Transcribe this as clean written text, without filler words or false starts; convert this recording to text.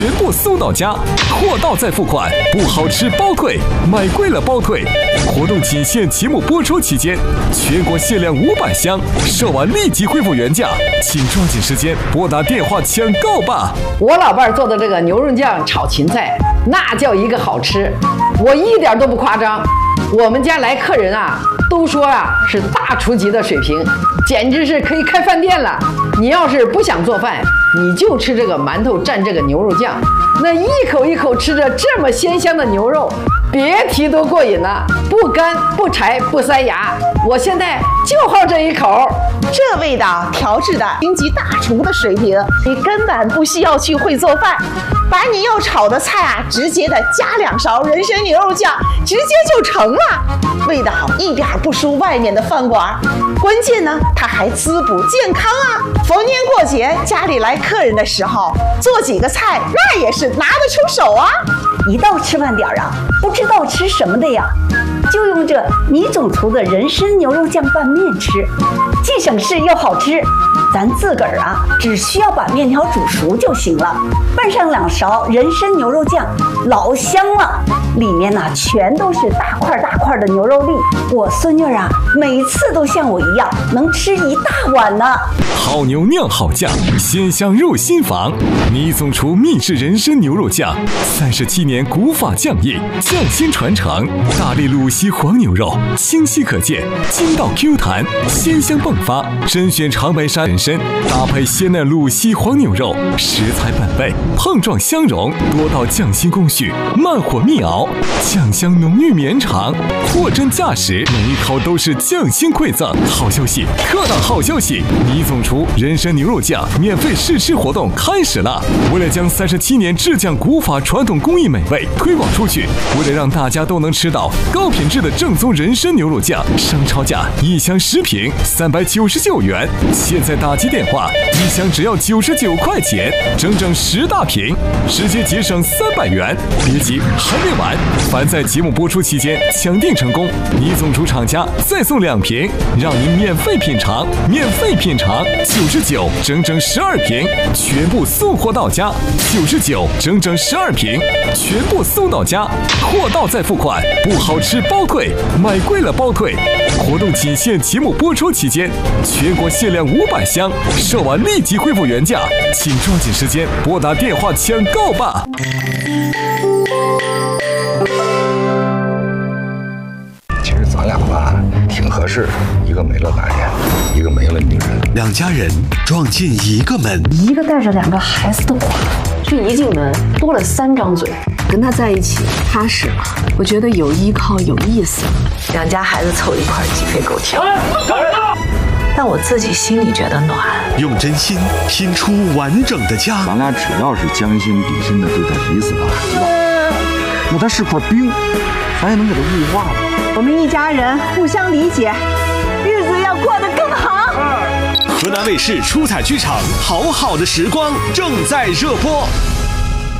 全部送到家，货到再付款，不好吃包退，买贵了包退。活动仅限节目播出期间，全国限量500箱，售完立即恢复原价，请抓紧时间拨打电话抢购吧。 我老伴儿做的这个牛肉酱炒芹菜，那叫一个好吃，我一点都不夸张。我们家来客人啊，都说啊是大厨级的水平，简直是可以开饭店了。你要是不想做饭，你就吃这个馒头蘸这个牛肉酱，那一口一口吃着这么鲜香的牛肉，别提多过瘾了，不干不柴不塞牙。我现在就好这一口， 这味道调制的星级大厨的水平，你根本不需要去会做饭，把你要炒的菜啊，直接的加2勺人参牛肉酱，直接就成了，味道一点不输外面的饭馆。关键呢，它还滋补健康啊！逢年过节家里来客人的时候，做几个菜那也是拿得出手啊！ 一到吃饭点啊，不知道吃什么的呀，就用这倪总厨的人参牛肉酱拌面吃，既省事又好吃。咱自个儿啊，只需要把面条煮熟就行了，拌上2勺人参牛肉酱，老香了。里面呢全都是大块大块的牛肉粒，我孙女啊，每次都像我一样能吃一大碗呢。 好牛酿好酱，鲜香入心房。倪总厨秘制人参牛肉酱，37年古法酱艺，匠心传承。大力鲁西黄牛肉，清晰可见，筋道 Q 弹，鲜香迸发。甄选长白山人参，搭配鲜嫩鲁西黄牛肉，食材本味，碰撞相融，多道匠心工序，慢火密熬，酱香浓郁绵长，货真价实，每一口都是匠心馈赠。好消息，特大好消息！倪总厨人参牛肉酱免费试吃活动开始了！为了将37年制酱古法传统工艺美味推广出去，为了让大家都能吃到高品质的正宗人参牛肉酱，商超价1箱10瓶399元，现在打击电话，1箱只要99块钱，整整10大瓶，直接节省300元。别急，还没完！凡在节目播出期间抢订成功，倪总厨厂家再送2瓶，让您免费品尝，免费品尝，99整整12瓶，全部送货到家，99整整12瓶，全部送到家，货到再付款，不好吃包退，买贵了包退。活动仅限节目播出期间，全国限量500箱，售完立即恢复原价，请抓紧时间拨打电话抢购吧。 其实咱俩吧挺合适，一个没了男人，一个没了女人 ，2家人撞进一个门， 一个带着2个孩子的寡妇，这一进门多了3张嘴。跟他在一起踏实了，我觉得有依靠有意思了。 2家孩子凑一块鸡飞狗跳，但我自己心里觉得暖。 用真心拼出完整的家。 咱俩只要是将心比心的对待彼此的孩子，那他是块冰，咱也能给他雾化了。 我们一家人互相理解，日子要过得更好。 河南卫视出彩剧场《好好的时光》正在热播。